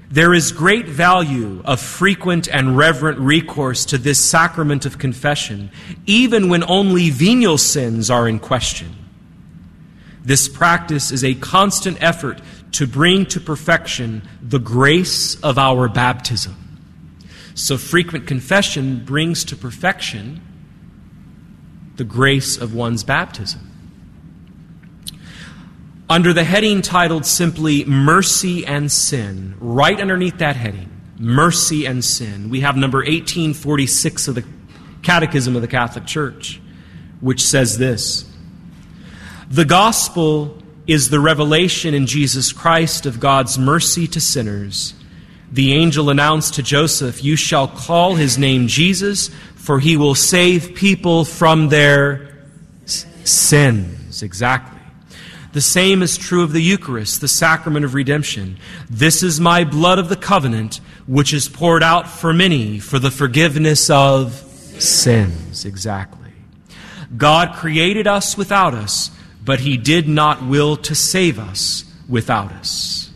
There is great value of frequent and reverent recourse to this sacrament of confession, even when only venial sins are in question. This practice is a constant effort to bring to perfection the grace of our baptism. So frequent confession brings to perfection the grace of one's baptism. Under the heading titled simply Mercy and Sin, right underneath that heading, Mercy and Sin, we have number 1846 of the Catechism of the Catholic Church, which says this: "The gospel is the revelation in Jesus Christ of God's mercy to sinners. The angel announced to Joseph, 'You shall call his name Jesus, for he will save people from their sins.'" Exactly. The same is true of the Eucharist, the sacrament of redemption. "This is my blood of the covenant, which is poured out for many for the forgiveness of sins." Exactly. God created us without us, but he did not will to save us without us.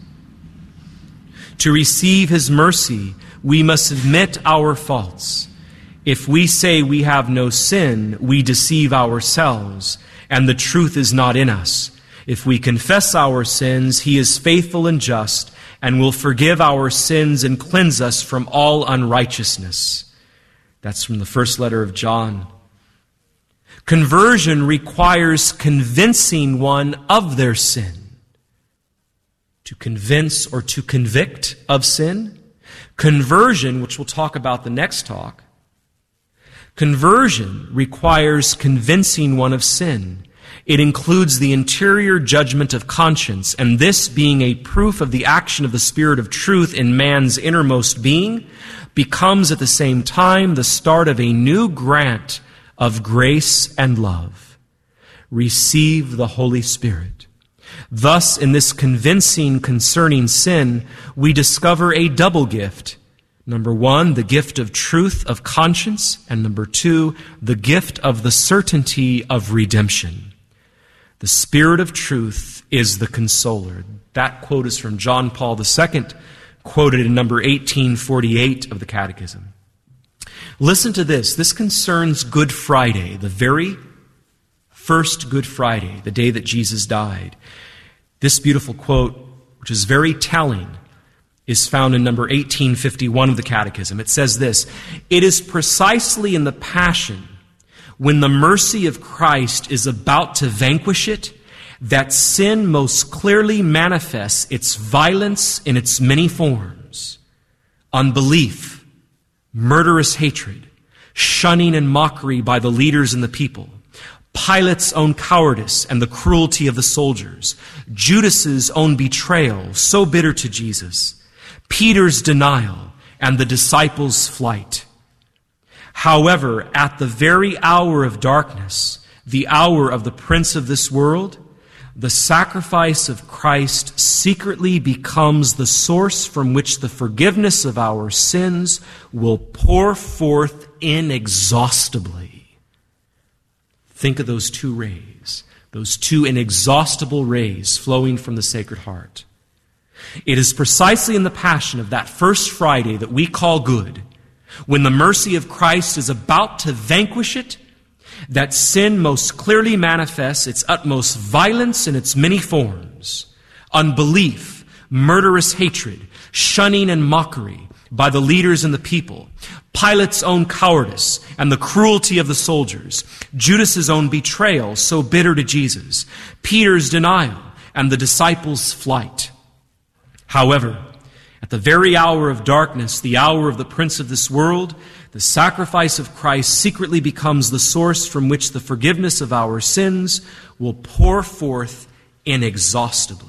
To receive his mercy, we must admit our faults. If we say we have no sin, we deceive ourselves, and the truth is not in us. If we confess our sins, he is faithful and just, and will forgive our sins and cleanse us from all unrighteousness. That's from the first letter of John. Conversion requires convincing one of their sin. To convince or to convict of sin. Conversion, which we'll talk about the next talk, conversion requires convincing one of sin. It includes the interior judgment of conscience, and this being a proof of the action of the Spirit of truth in man's innermost being, becomes at the same time the start of a new grant of grace and love. Receive the Holy Spirit. Thus, in this convincing concerning sin, we discover a double gift. Number one, the gift of truth of conscience, and number two, the gift of the certainty of redemption. The Spirit of truth is the consoler. That quote is from John Paul II, quoted in number 1848 of the Catechism. Listen to this. This concerns Good Friday, the very first Good Friday, the day that Jesus died. This beautiful quote, which is very telling, is found in number 1851 of the Catechism. It says this: "It is precisely in the Passion, when the mercy of Christ is about to vanquish it, that sin most clearly manifests its violence in its many forms: unbelief, murderous hatred, shunning and mockery by the leaders and the people, Pilate's own cowardice and the cruelty of the soldiers, Judas's own betrayal, so bitter to Jesus, Peter's denial, and the disciples' flight. However, at the very hour of darkness, the hour of the prince of this world, the sacrifice of Christ secretly becomes the source from which the forgiveness of our sins will pour forth inexhaustibly." Think of those two rays, those two inexhaustible rays flowing from the Sacred Heart. It is precisely in the Passion of that first Friday that we call good, when the mercy of Christ is about to vanquish it, that sin most clearly manifests its utmost violence in its many forms: unbelief, murderous hatred, shunning and mockery by the leaders and the people, Pilate's own cowardice and the cruelty of the soldiers, Judas's own betrayal, so bitter to Jesus, Peter's denial, and the disciples' flight. However, at the very hour of darkness, the hour of the prince of this world, the sacrifice of Christ secretly becomes the source from which the forgiveness of our sins will pour forth inexhaustibly.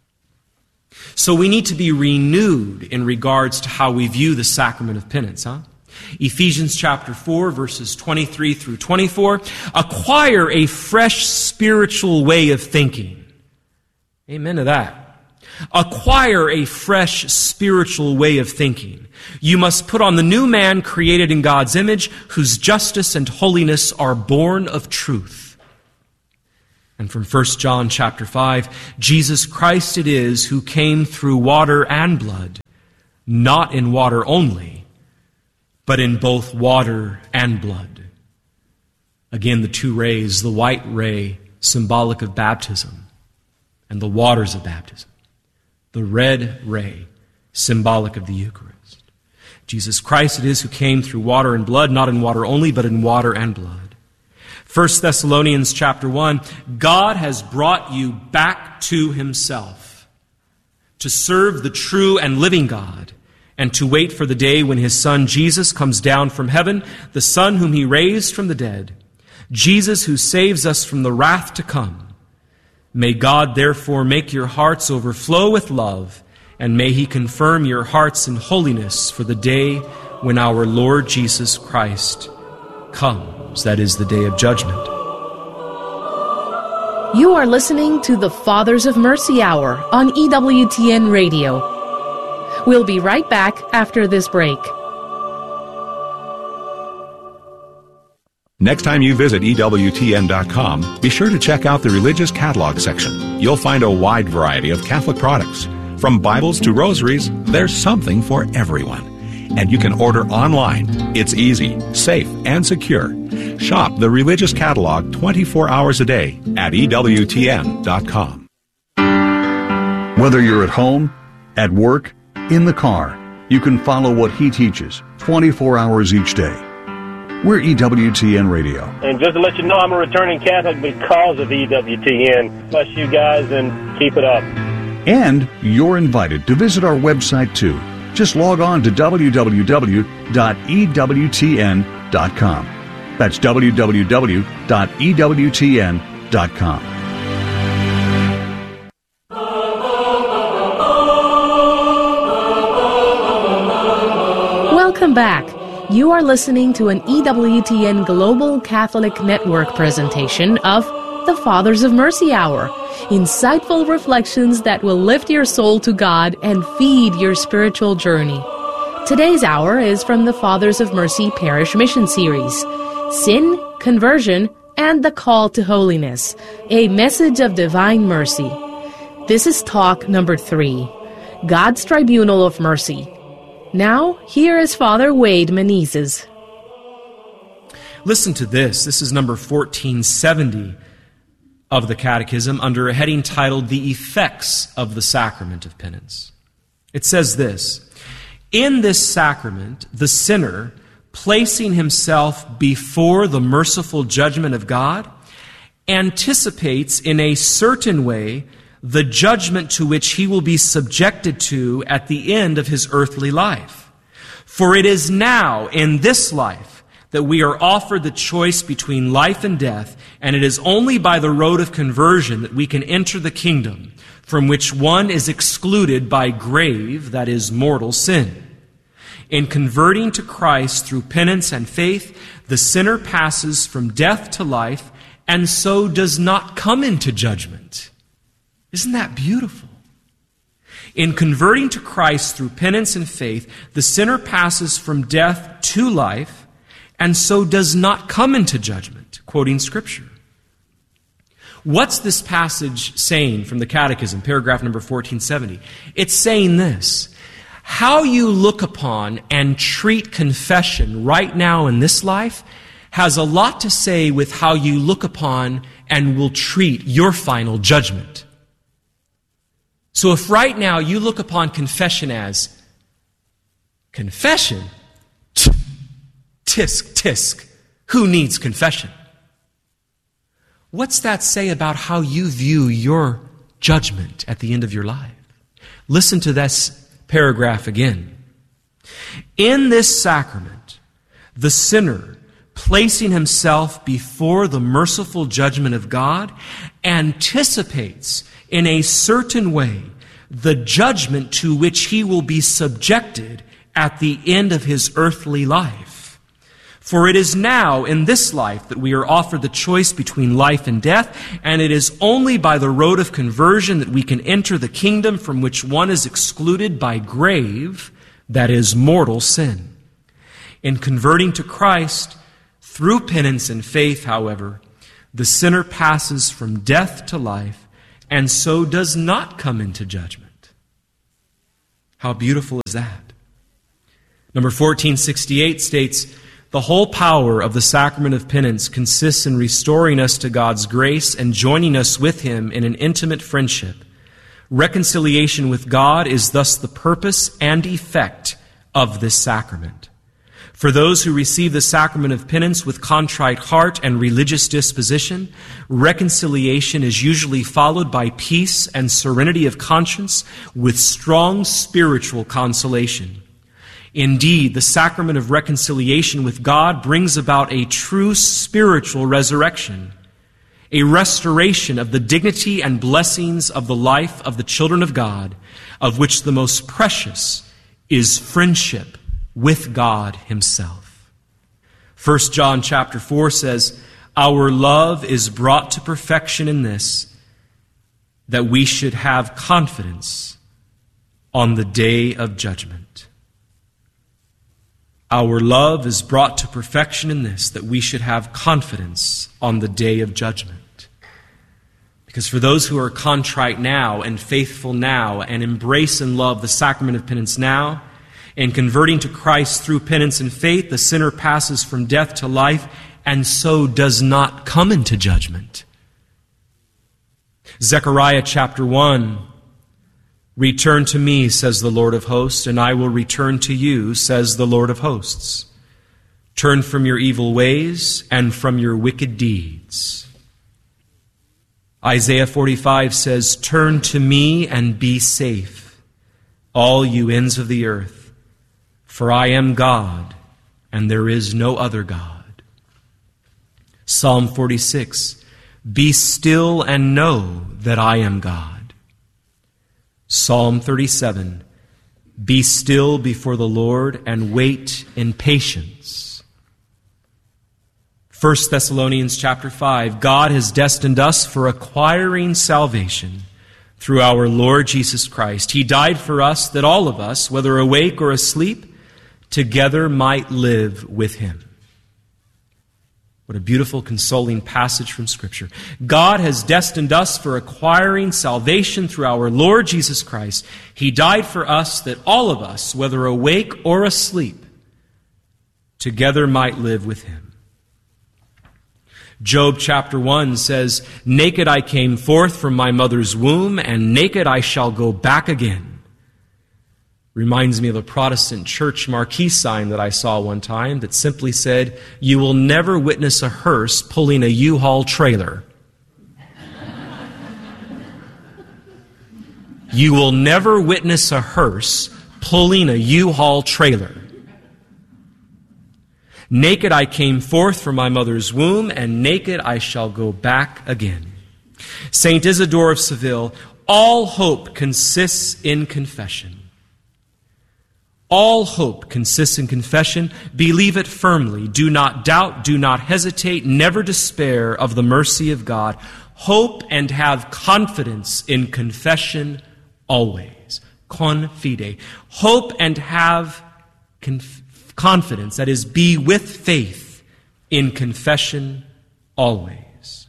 So we need to be renewed in regards to how we view the sacrament of penance, Ephesians chapter 4, verses 23 through 24. Acquire a fresh spiritual way of thinking. Amen to that. Acquire a fresh spiritual way of thinking. You must put on the new man created in God's image, whose justice and holiness are born of truth. And from 1 John chapter 5, Jesus Christ it is who came through water and blood, not in water only, but in both water and blood. Again, the two rays, the white ray, symbolic of baptism, and the waters of baptism. The red ray, symbolic of the Eucharist. Jesus Christ it is who came through water and blood, not in water only, but in water and blood. 1 Thessalonians chapter 1, God has brought you back to Himself to serve the true and living God and to wait for the day when His Son Jesus comes down from heaven, the Son whom He raised from the dead, Jesus who saves us from the wrath to come. May God therefore make your hearts overflow with love, and may He confirm your hearts in holiness for the day when our Lord Jesus Christ comes. That is the day of judgment. You are listening to the Fathers of Mercy Hour on EWTN Radio. We'll be right back after this break. Next time you visit EWTN.com, be sure to check out the Religious Catalog section. You'll find a wide variety of Catholic products. From Bibles to rosaries, there's something for everyone. And you can order online. It's easy, safe, and secure. Shop the Religious Catalog 24 hours a day at EWTN.com. Whether you're at home, at work, in the car, you can follow what he teaches 24 hours each day. We're EWTN Radio. And just to let you know, I'm a returning Catholic because of EWTN. Bless you guys and keep it up. And you're invited to visit our website too. Just log on to www.ewtn.com. That's www.ewtn.com. Welcome back. You are listening to an EWTN Global Catholic Network presentation of the Fathers of Mercy Hour. Insightful reflections that will lift your soul to God and feed your spiritual journey. Today's hour is from the Fathers of Mercy Parish Mission Series, Sin, Conversion, and the Call to Holiness, a message of divine mercy. This is talk number 3, God's Tribunal of Mercy. Now, here is Father Wade Menezes. Listen to this. This is number 1470 of the Catechism under a heading titled The Effects of the Sacrament of Penance. It says this: in this sacrament, the sinner, placing himself before the merciful judgment of God, anticipates in a certain way the judgment to which he will be subjected to at the end of his earthly life. For it is now, in this life, that we are offered the choice between life and death, and it is only by the road of conversion that we can enter the kingdom, from which one is excluded by grave, that is, mortal sin. In converting to Christ through penance and faith, the sinner passes from death to life, and so does not come into judgment. Isn't that beautiful? In converting to Christ through penance and faith, the sinner passes from death to life, and so does not come into judgment, quoting Scripture. What's this passage saying from the Catechism, paragraph number 1470? It's saying this: how you look upon and treat confession right now in this life has a lot to say with how you look upon and will treat your final judgment. So if right now you look upon confession as confession, tisk, tisk, who needs confession? What's that say about how you view your judgment at the end of your life? Listen to this paragraph again. In this sacrament, the sinner, placing himself before the merciful judgment of God, anticipates in a certain way the judgment to which he will be subjected at the end of his earthly life. For it is now in this life that we are offered the choice between life and death, and it is only by the road of conversion that we can enter the kingdom from which one is excluded by grave, that is, mortal sin. In converting to Christ through penance and faith, however, the sinner passes from death to life, and so does not come into judgment. How beautiful is that? Number 1468 states, the whole power of the sacrament of penance consists in restoring us to God's grace and joining us with Him in an intimate friendship. Reconciliation with God is thus the purpose and effect of this sacrament. For those who receive the sacrament of penance with contrite heart and religious disposition, reconciliation is usually followed by peace and serenity of conscience with strong spiritual consolation. Indeed, the sacrament of reconciliation with God brings about a true spiritual resurrection, a restoration of the dignity and blessings of the life of the children of God, of which the most precious is friendship with God Himself. 1 John chapter 4 says, our love is brought to perfection in this, that we should have confidence on the day of judgment. Our love is brought to perfection in this, that we should have confidence on the day of judgment. Because for those who are contrite now and faithful now and embrace and love the sacrament of penance now, and converting to Christ through penance and faith, the sinner passes from death to life and so does not come into judgment. Zechariah chapter 1, return to me, says the Lord of hosts, and I will return to you, says the Lord of hosts. Turn from your evil ways and from your wicked deeds. Isaiah 45 says, turn to me and be safe, all you ends of the earth. For I am God, and there is no other God. Psalm 46, be still and know that I am God. Psalm 37, be still before the Lord and wait in patience. 1 Thessalonians chapter 5, God has destined us for acquiring salvation through our Lord Jesus Christ. He died for us that all of us, whether awake or asleep, together might live with Him. What a beautiful, consoling passage from Scripture. God has destined us for acquiring salvation through our Lord Jesus Christ. He died for us that all of us, whether awake or asleep, together might live with Him. Job chapter 1 says, naked I came forth from my mother's womb, and naked I shall go back again. Reminds me of a Protestant church marquee sign that I saw one time that simply said, you will never witness a hearse pulling a U-Haul trailer. You will never witness a hearse pulling a U-Haul trailer. Naked I came forth from my mother's womb, and naked I shall go back again. Saint Isidore of Seville, all hope consists in confession. All hope consists in confession. Believe it firmly. Do not doubt. Do not hesitate. Never despair of the mercy of God. Hope and have confidence in confession always. Confide. Hope and have confidence. That is, be with faith in confession always.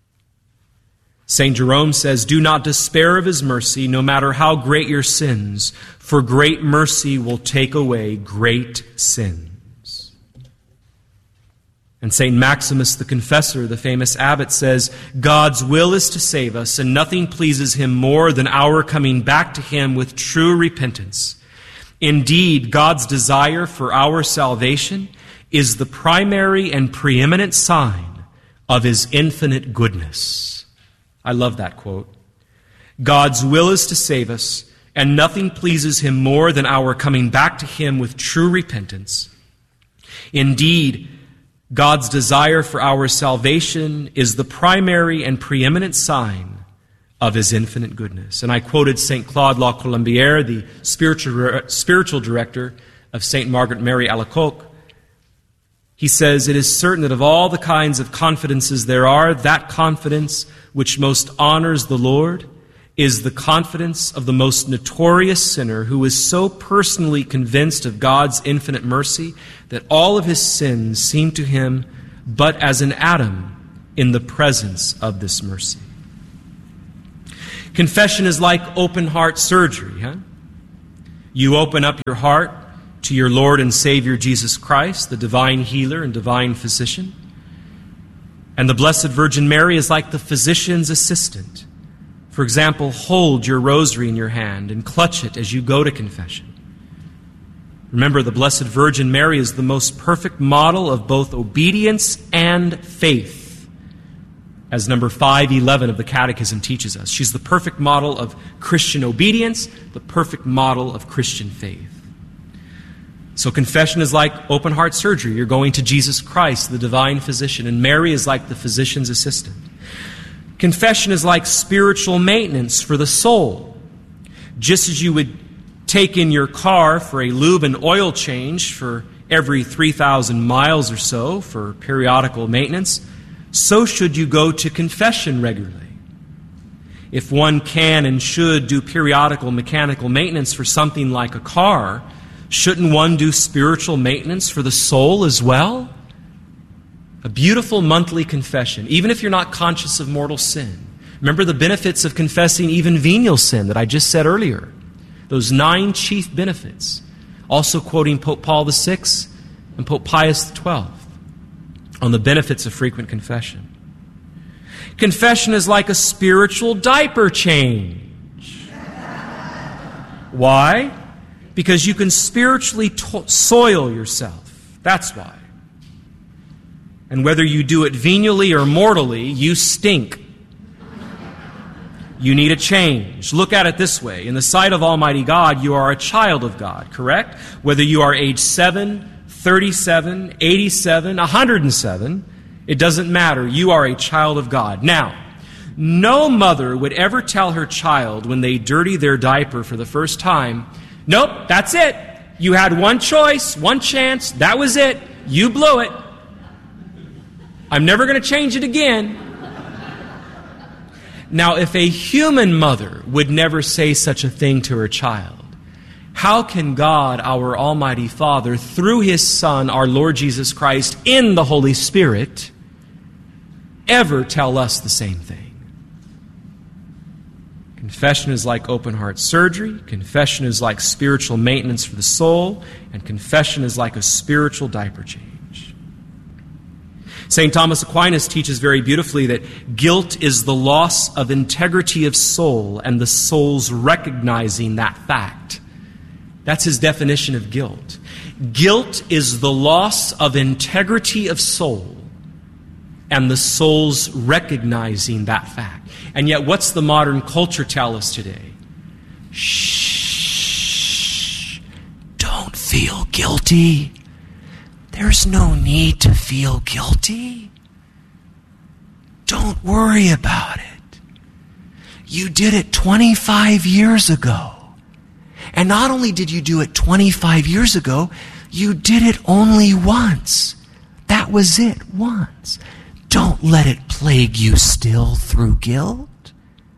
St. Jerome says, do not despair of His mercy, no matter how great your sins, for great mercy will take away great sins. And St. Maximus the Confessor, the famous abbot, says, God's will is to save us, and nothing pleases Him more than our coming back to Him with true repentance. Indeed, God's desire for our salvation is the primary and preeminent sign of His infinite goodness. I love that quote. God's will is to save us, and nothing pleases Him more than our coming back to Him with true repentance. Indeed, God's desire for our salvation is the primary and preeminent sign of His infinite goodness. And I quoted St. Claude La Colombière, the spiritual director of St. Margaret Mary Alacoque. He says, it is certain that of all the kinds of confidences there are, that confidence which most honors the Lord is the confidence of the most notorious sinner who is so personally convinced of God's infinite mercy that all of his sins seem to him but as an atom in the presence of this mercy. Confession is like open heart surgery. You open up your heart to your Lord and Savior Jesus Christ, the divine healer and divine physician. And the Blessed Virgin Mary is like the physician's assistant. For example, hold your rosary in your hand and clutch it as you go to confession. Remember, the Blessed Virgin Mary is the most perfect model of both obedience and faith, as number 511 of the Catechism teaches us. She's the perfect model of Christian obedience, the perfect model of Christian faith. So confession is like open heart surgery. You're going to Jesus Christ, the divine physician, and Mary is like the physician's assistant. Confession is like spiritual maintenance for the soul. Just as you would take in your car for a lube and oil change for every 3,000 miles or so for periodical maintenance, so should you go to confession regularly. If one can and should do periodical mechanical maintenance for something like a car, shouldn't one do spiritual maintenance for the soul as well? A beautiful monthly confession, even if you're not conscious of mortal sin. Remember the benefits of confessing even venial sin that I just said earlier. Those 9 chief benefits. Also quoting Pope Paul VI and Pope Pius XII on the benefits of frequent confession. Confession is like a spiritual diaper change. Why? Because you can spiritually soil yourself. That's why. And whether you do it venially or mortally, you stink. You need a change. Look at it this way. In the sight of Almighty God, you are a child of God, correct? Whether you are age 7, 37, 87, 107, it doesn't matter. You are a child of God. Now, no mother would ever tell her child when they dirty their diaper for the first time, nope, that's it. You had one choice, one chance, that was it. You blew it. I'm never going to change it again. Now, if a human mother would never say such a thing to her child, how can God, our Almighty Father, through His Son, our Lord Jesus Christ, in the Holy Spirit, ever tell us the same thing? Confession is like open heart surgery. Confession is like spiritual maintenance for the soul. And confession is like a spiritual diaper change. St. Thomas Aquinas teaches very beautifully that guilt is the loss of integrity of soul and the soul's recognizing that fact. That's his definition of guilt. Guilt is the loss of integrity of soul and the soul's recognizing that fact. And yet, what's the modern culture tell us today? Shh. Don't feel guilty. There's no need to feel guilty. Don't worry about it. You did it 25 years ago. And not only did you do it 25 years ago, you did it only once. That was it, once. Don't let it plague you still through guilt.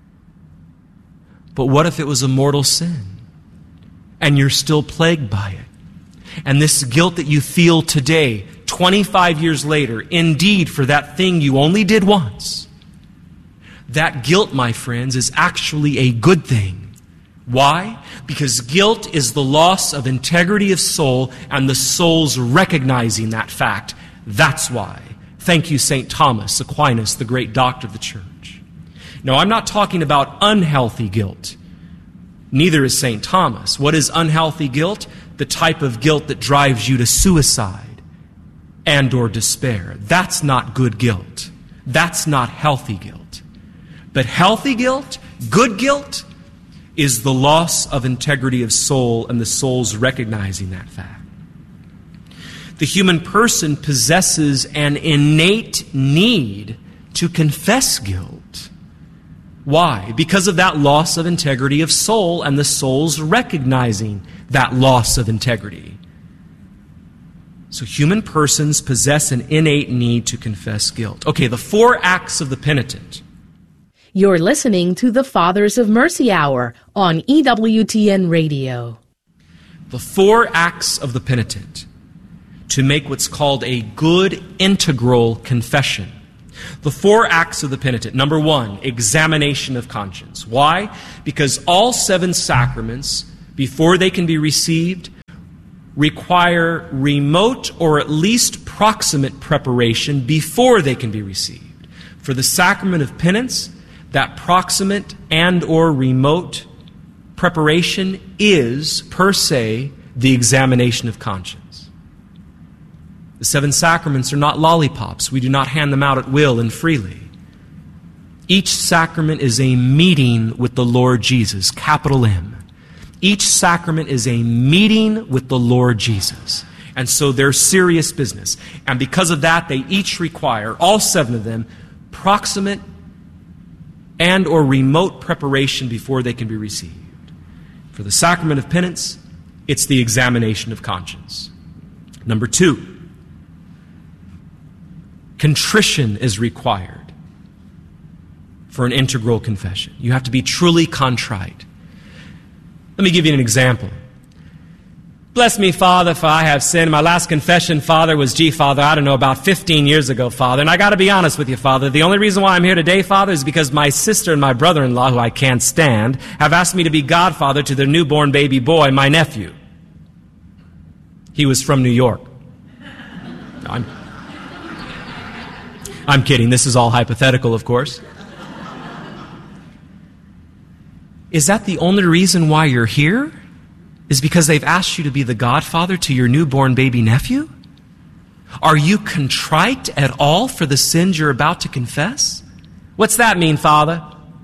But what if it was a mortal sin and you're still plagued by it? And this guilt that you feel today, 25 years later, indeed for that thing you only did once, that guilt, my friends, is actually a good thing. Why? Because guilt is the loss of integrity of soul and the soul's recognizing that fact. That's why. Thank you, St. Thomas Aquinas, the great doctor of the church. No, I'm not talking about unhealthy guilt. Neither is St. Thomas. What is unhealthy guilt? The type of guilt that drives you to suicide and or despair. That's not good guilt. That's not healthy guilt. But healthy guilt, good guilt, is the loss of integrity of soul and the soul's recognizing that fact. The human person possesses an innate need to confess guilt. Why? Because of that loss of integrity of soul and the soul's recognizing that loss of integrity. So human persons possess an innate need to confess guilt. Okay, the 4 acts of the penitent. You're listening to the Fathers of Mercy Hour on EWTN Radio. The 4 acts of the penitent to make what's called a good integral confession. The 4 acts of the penitent. Number 1, examination of conscience. Why? Because all 7 sacraments, before they can be received, require remote or at least proximate preparation before they can be received. For the sacrament of penance, that proximate and or remote preparation is, per se, the examination of conscience. The 7 sacraments are not lollipops. We do not hand them out at will and freely. Each sacrament is a meeting with the Lord Jesus, capital M. Each sacrament is a meeting with the Lord Jesus. And so they're serious business. And because of that, they each require, all 7 of them, proximate and or remote preparation before they can be received. For the sacrament of penance, it's the examination of conscience. Number 2, contrition is required for an integral confession. You have to be truly contrite. Let me give you an example. Bless me, Father, for I have sinned. My last confession, Father, was, Father, I don't know, about 15 years ago, Father. And I got to be honest with you, Father. The only reason why I'm here today, Father, is because my sister and my brother-in-law, who I can't stand, have asked me to be godfather to their newborn baby boy, my nephew. He was from New York. No, I'm kidding. This is all hypothetical, of course. Is that the only reason why you're here? Is because they've asked you to be the godfather to your newborn baby nephew? Are you contrite at all for the sins you're about to confess? What's that mean, Father?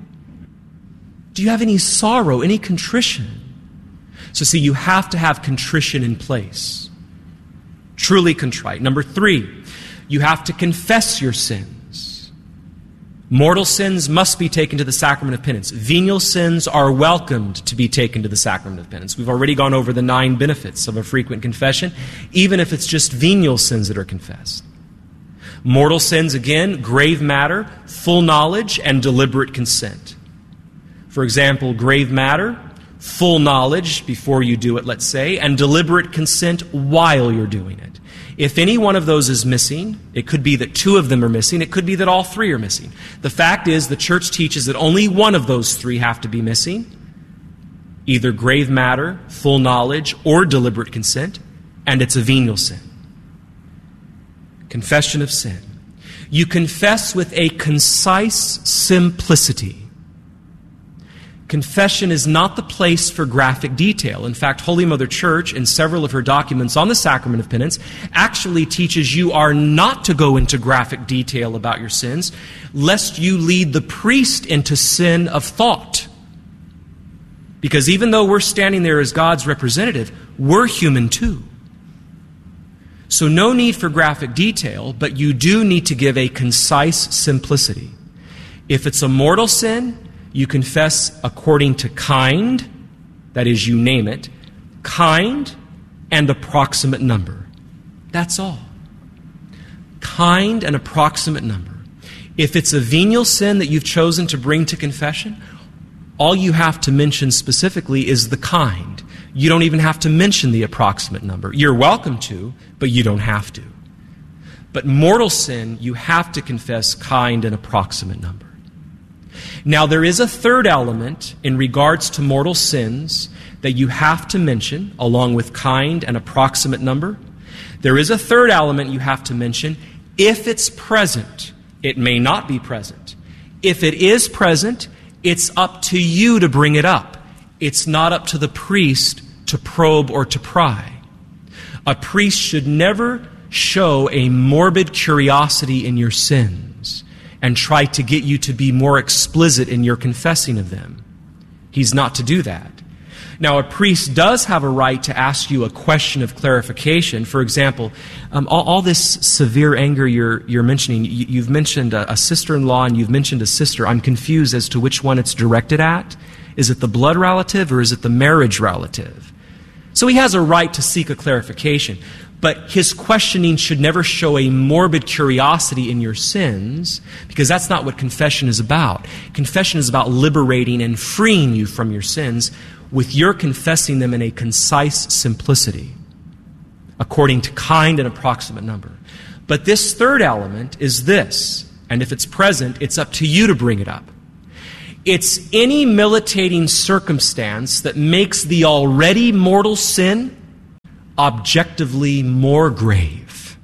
Do you have any sorrow, any contrition? So see, you have to have contrition in place. Truly contrite. Number 3, you have to confess your sins. Mortal sins must be taken to the sacrament of penance. Venial sins are welcomed to be taken to the sacrament of penance. We've already gone over the 9 benefits of a frequent confession, even if it's just venial sins that are confessed. Mortal sins, again, grave matter, full knowledge, and deliberate consent. For example, grave matter, full knowledge before you do it, let's say, and deliberate consent while you're doing it. If any one of those is missing, it could be that 2 of them are missing, it could be that all 3 are missing. The fact is, the church teaches that only one of those 3 have to be missing, either grave matter, full knowledge, or deliberate consent, and it's a venial sin. Confession of sin. You confess with a concise simplicity. Confession is not the place for graphic detail. In fact, Holy Mother Church, in several of her documents on the sacrament of penance, actually teaches you are not to go into graphic detail about your sins, lest you lead the priest into sin of thought. Because even though we're standing there as God's representative, we're human too. So no need for graphic detail, but you do need to give a concise simplicity. If it's a mortal sin, you confess according to kind, that is, you name it, kind and approximate number. That's all. Kind and approximate number. If it's a venial sin that you've chosen to bring to confession, all you have to mention specifically is the kind. You don't even have to mention the approximate number. You're welcome to, but you don't have to. But mortal sin, you have to confess kind and approximate number. Now, there is a third element in regards to mortal sins that you have to mention, along with kind and approximate number. There is a third element you have to mention. If it's present, it may not be present. If it is present, it's up to you to bring it up. It's not up to the priest to probe or to pry. A priest should never show a morbid curiosity in your sins and try to get you to be more explicit in your confessing of them. He's not to do that. Now, a priest does have a right to ask you a question of clarification. For example, all this severe anger you're mentioning, you've mentioned a sister-in-law and you've mentioned a sister. I'm confused as to which one it's directed at. Is it the blood relative or is it the marriage relative? So he has a right to seek a clarification. But his questioning should never show a morbid curiosity in your sins, because that's not what confession is about. Confession is about liberating and freeing you from your sins with your confessing them in a concise simplicity, according to kind and approximate number. But this third element is this, and if it's present, it's up to you to bring it up. It's any militating circumstance that makes the already mortal sin objectively more grave.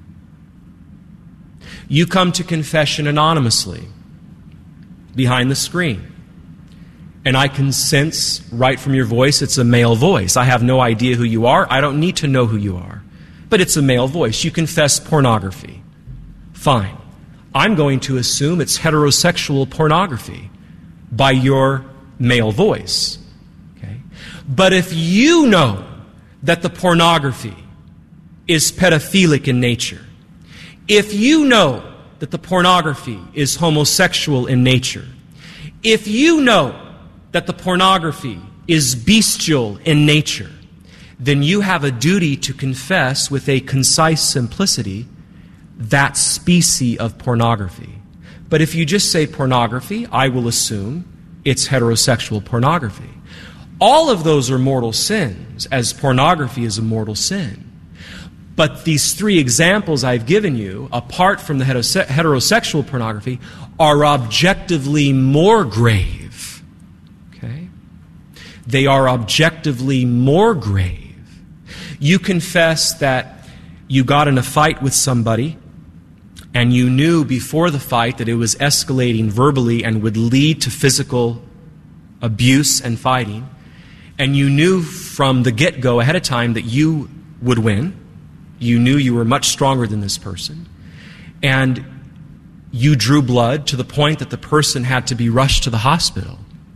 You come to confession anonymously behind the screen. And I can sense right from your voice it's a male voice. I have no idea who you are. I don't need to know who you are. But it's a male voice. You confess pornography. Fine. I'm going to assume it's heterosexual pornography by your male voice. Okay? But if you know that the pornography is pedophilic in nature, if you know that the pornography is homosexual in nature, if you know that the pornography is bestial in nature, then you have a duty to confess with a concise simplicity that species of pornography. But if you just say pornography, I will assume it's heterosexual pornography. All of those are mortal sins, as pornography is a mortal sin. But these three examples I've given you, apart from the heterosexual pornography, are objectively more grave. Okay? They are objectively more grave. You confess that you got in a fight with somebody, and you knew before the fight that it was escalating verbally and would lead to physical abuse and fighting, and you knew from the get-go ahead of time that you would win. You knew you were much stronger than this person, and you drew blood to the point that the person had to be rushed to the hospital.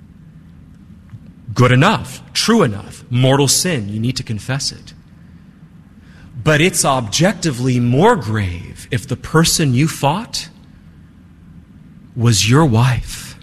Good enough, true enough, mortal sin, you need to confess it. But it's objectively more grave if the person you fought was your wife.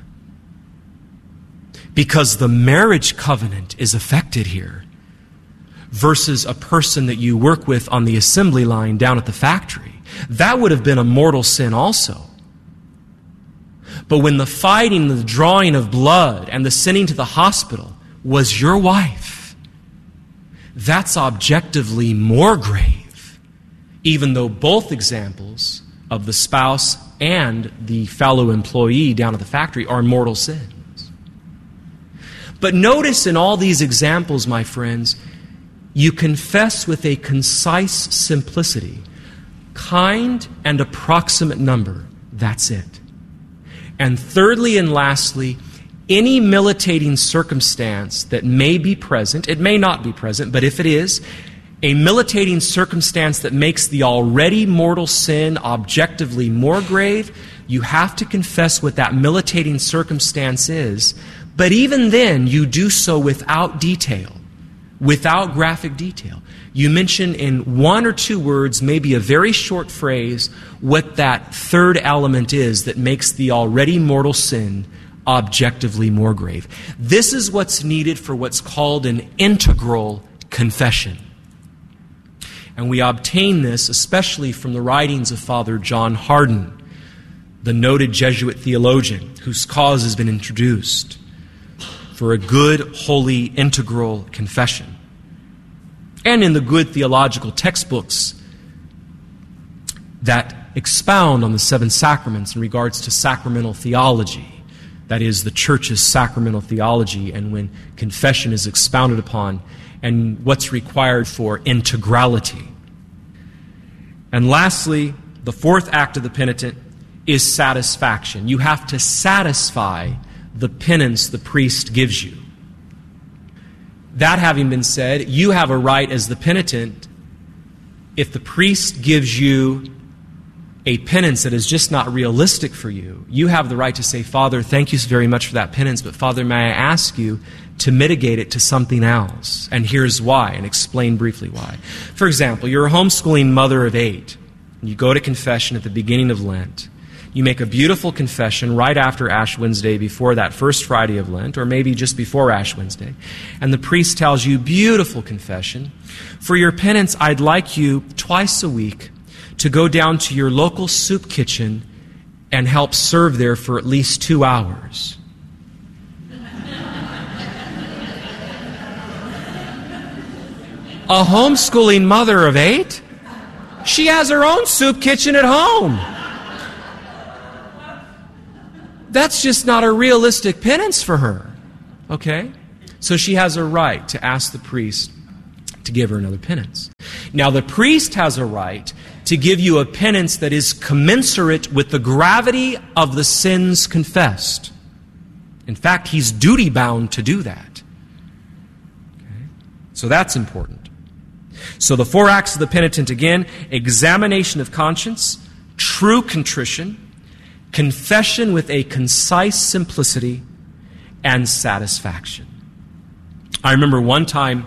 Because the marriage covenant is affected here versus a person that you work with on the assembly line down at the factory. That would have been a mortal sin also. But when the fighting, the drawing of blood, and the sending to the hospital was your wife, that's objectively more grave, even though both examples of the spouse and the fellow employee down at the factory are mortal sins. But notice in all these examples, my friends, you confess with a concise simplicity, kind and approximate number, that's it. And thirdly and lastly, any militating circumstance that may be present, it may not be present, but if it is, a militating circumstance that makes the already mortal sin objectively more grave, you have to confess what that militating circumstance is, but even then you do so without detail, without graphic detail. You mention in one or two words, maybe a very short phrase, what that third element is that makes the already mortal sin objectively more grave. This is what's needed for what's called an integral confession. And we obtain this especially from the writings of Father John Hardon, the noted Jesuit theologian whose cause has been introduced for a good, holy, integral confession. And in the good theological textbooks that expound on the seven sacraments in regards to sacramental theology, that is, the Church's sacramental theology, and when confession is expounded upon, and what's required for integrality. And lastly, the fourth act of the penitent is satisfaction. You have to satisfy the penance the priest gives you. That having been said, you have a right as the penitent, if the priest gives you a penance that is just not realistic for you, you have the right to say, Father, thank you very much for that penance, but Father, may I ask you to mitigate it to something else? And here's why, and explain briefly why. For example, you're a homeschooling mother of 8, and you go to confession at the beginning of Lent. You make a beautiful confession right after Ash Wednesday, before that first Friday of Lent, or maybe just before Ash Wednesday. And the priest tells you, beautiful confession, for your penance, I'd like you twice a week to go down to your local soup kitchen and help serve there for at least 2 hours. A homeschooling mother of 8? She has her own soup kitchen at home. That's just not a realistic penance for her. Okay? So she has a right to ask the priest to give her another penance. Now, the priest has a right to give you a penance that is commensurate with the gravity of the sins confessed. In fact, he's duty-bound to do that. Okay? So that's important. So the 4 acts of the penitent, again, examination of conscience, true contrition, confession with a concise simplicity, and satisfaction. I remember one time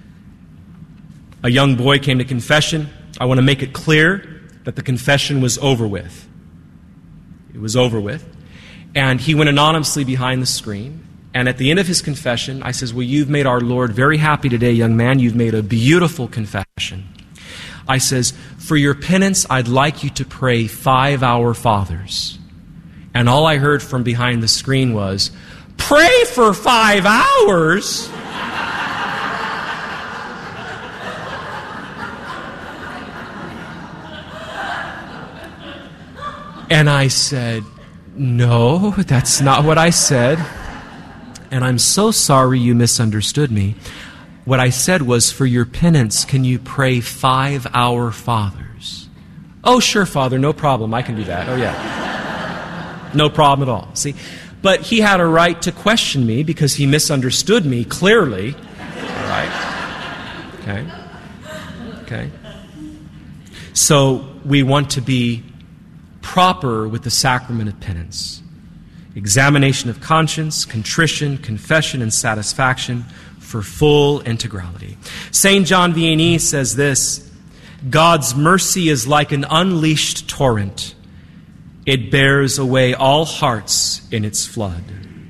a young boy came to confession. I want to make it clear that the confession was over with. It was over with. And he went anonymously behind the screen. And at the end of his confession, I says, well, you've made our Lord very happy today, young man. You've made a beautiful confession. I says, for your penance, I'd like you to pray 5 Our Fathers. And all I heard from behind the screen was, pray for 5 hours? And I said, no, that's not what I said. And I'm so sorry you misunderstood me. What I said was, for your penance, can you pray 5 Our Fathers? Oh, sure, Father, no problem. I can do that. Oh, yeah. No problem at all. See? But he had a right to question me because he misunderstood me clearly. All right? Okay? Okay? So we want to be proper with the sacrament of penance. Examination of conscience, contrition, confession, and satisfaction for full integrality. St. John Vianney says this, God's mercy is like an unleashed torrent. It bears away all hearts in its flood.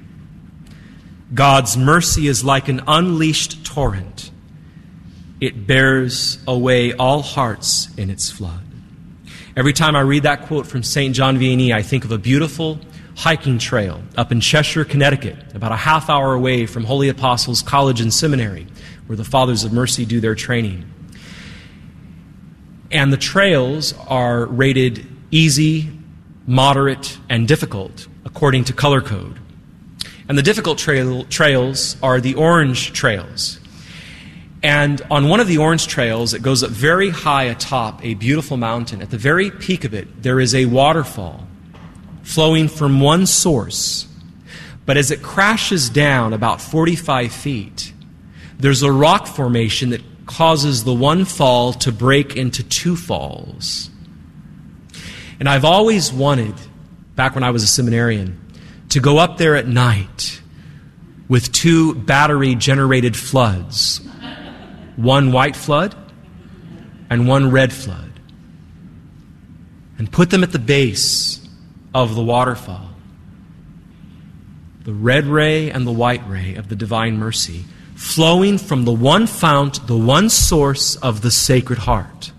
God's mercy is like an unleashed torrent. It bears away all hearts in its flood. Every time I read that quote from St. John Vianney, I think of a beautiful hiking trail up in Cheshire, Connecticut, about a half hour away from Holy Apostles College and Seminary, where the Fathers of Mercy do their training. And the trails are rated easy, moderate, and difficult according to color code. And the difficult trails are the orange trails. And on one of the orange trails, it goes up very high atop a beautiful mountain. At the very peak of it, there is a waterfall flowing from one source. But as it crashes down about 45 feet, there's a rock formation that causes the one fall to break into 2 falls. And I've always wanted, back when I was a seminarian, to go up there at night with 2 battery-generated floods. One white flood and one red flood. And put them at the base of the waterfall. The red ray and the white ray of the divine mercy flowing from the one fount, the one source of the Sacred Heart.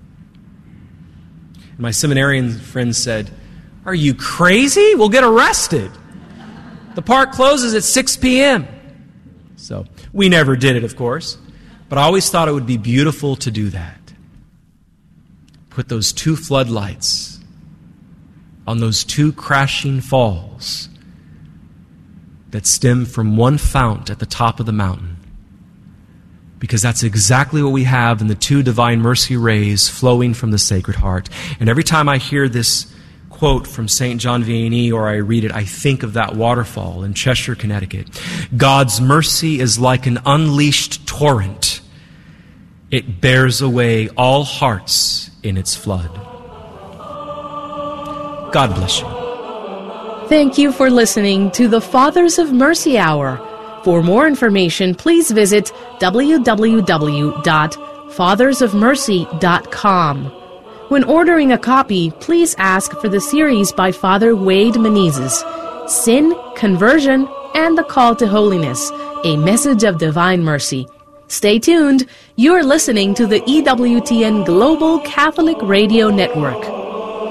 And my seminarian friend said, are you crazy? We'll get arrested. The park closes at 6 p.m. So we never did it, of course. But I always thought it would be beautiful to do that. Put those 2 floodlights on those 2 crashing falls that stem from one fount at the top of the mountain. Because that's exactly what we have in the 2 divine mercy rays flowing from the Sacred Heart. And every time I hear this quote from St. John Vianney or I read it, I think of that waterfall in Cheshire, Connecticut. God's mercy is like an unleashed torrent. It bears away all hearts in its flood. God bless you. Thank you for listening to the Fathers of Mercy Hour. For more information, please visit www.fathersofmercy.com. When ordering a copy, please ask for the series by Father Wade Menezes, Sin, Conversion, and the Call to Holiness, a Message of Divine Mercy. Stay tuned. You're listening to the EWTN Global Catholic Radio Network.